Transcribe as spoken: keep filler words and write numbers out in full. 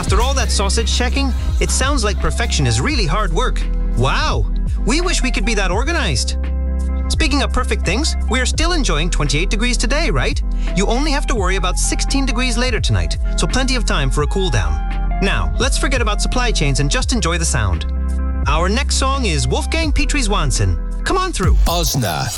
After all that sausage checking, it sounds like perfection is really hard work. Wow! We wish we could be that organized. Speaking of perfect things, we're still enjoying twenty-eight degrees today, right? You only have to worry about sixteen degrees later tonight, so plenty of time for a cool down. Now, let's forget about supply chains and just enjoy the sound. Our next song is Wolfgang Petri Swanson. Come on through. Osna.